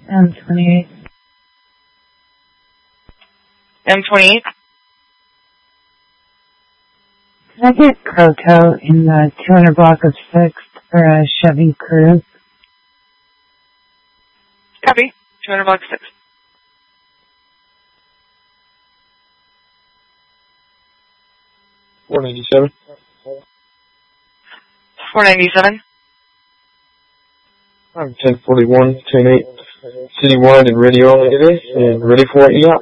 M28. M28? Can I get Croto in the 200 block of 6th for a Chevy Cruze? Copy. 200 block 6. 497. 497. I'm 1041, 108, citywide and radio only today, and ready for it, yeah.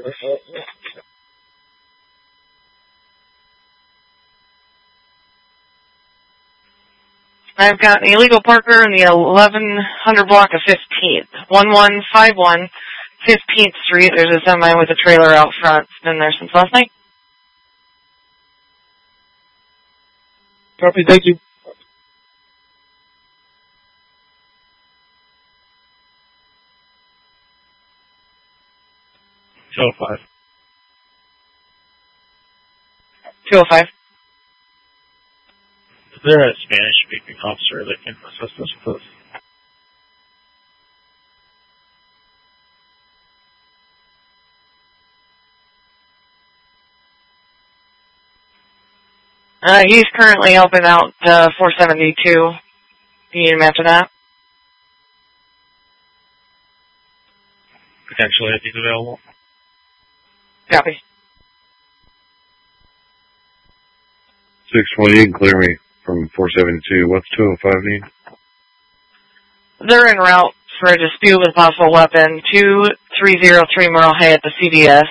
I've got an illegal parker in the 1100 block of 15th. 1151 15th Street. There's a semi with a trailer out front. It's been there since last night. Copy, thank you. Show 5. 205. Is there a Spanish-speaking officer that can assist us with this? He's currently helping out 472. You need him after that? Potentially, if he's available. Copy. 620, you can clear me from 472. What's 205 need? They're en route for a dispute with a possible weapon. 2303 Merle Hay at the CVS.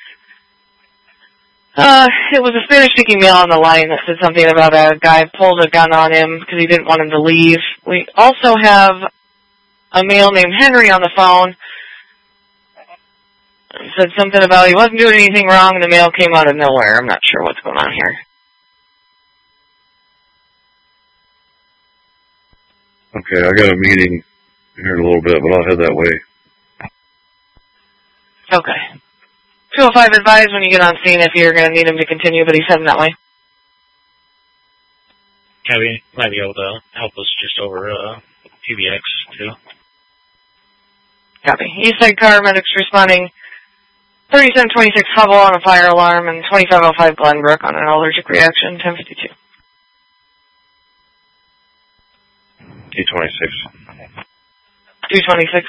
It was a Spanish-speaking male on the line that said something about a guy pulled a gun on him because he didn't want him to leave. We also have a male named Henry on the phone. Said something about he wasn't doing anything wrong and the male came out of nowhere. I'm not sure what's going on here. Okay, I got a meeting here in a little bit, but I'll head that way. Okay. 205 advise when you get on scene if you're going to need him to continue, but he's heading that way. Cabby might be able to help us just over PBX, too. Copy. East Side car, medics responding. 3726 Hubble on a fire alarm, and 2505 Glenbrook on an allergic reaction, 1052. 226. 226.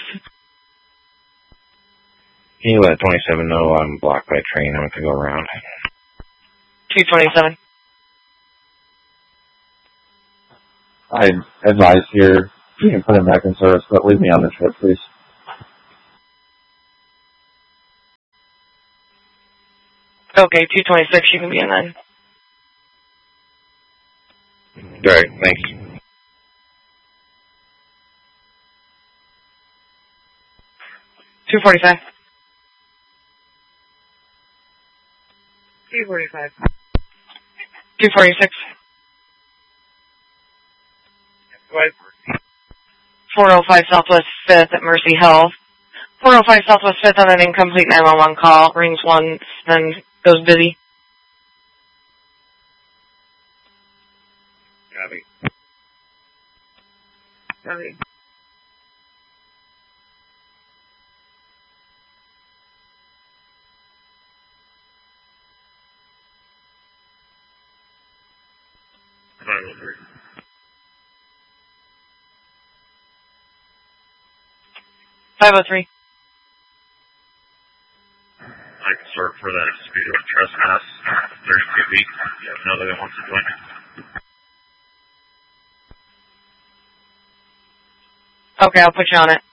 Can you let 27 know I'm blocked by a train? I have to go around. 227. I advise here, you can put him back in service, but leave me on the trip, please. Okay, 226, you can be in then. Alright, thanks. 245. 245. 246. 405 Southwest 5th at Mercy Health. 405 Southwest 5th on an incomplete 911 call. Rings once, then goes busy. Copy. Copy. Five oh three. I can start for that dispute of trespass. 32 feet. You have another that wants to join me. Okay, I'll put you on it.